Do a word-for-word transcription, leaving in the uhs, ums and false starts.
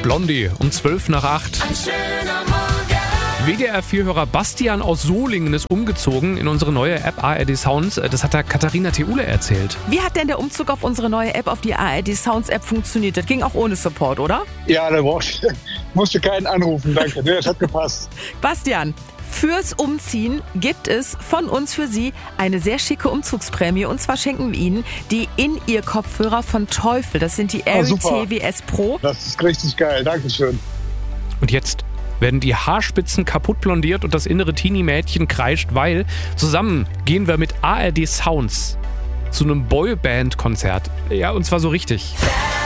Blondie um zwölf nach acht. Ein schöner Morgen. W D R vier-Hörer Bastian aus Solingen ist umgezogen in unsere neue App A R D Sounds. Das hat da Katharina Theule erzählt. Wie hat denn der Umzug auf unsere neue App, auf die A R D Sounds App funktioniert? Das ging auch ohne Support, oder? Ja, da braucht, musste keinen anrufen, danke. Nee, das hat gepasst. Bastian, fürs Umziehen gibt es von uns für Sie eine sehr schicke Umzugsprämie. Und zwar schenken wir Ihnen die In-Ear-Kopfhörer von Teufel. Das sind die Ah, Airy super. T W S Pro. Das ist richtig geil, dankeschön. Und jetzt werden die Haarspitzen kaputt blondiert und das innere Teenie-Mädchen kreischt, weil zusammen gehen wir mit A R D Sounds zu einem Boyband-Konzert. Ja, und zwar so richtig.